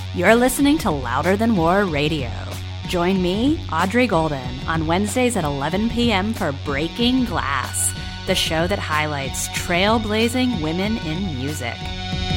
You're listening to Louder Than War Radio. Join me, Audrey Golden, on Wednesdays at 11 p.m. for Breaking Glass, the show that highlights trailblazing women in music.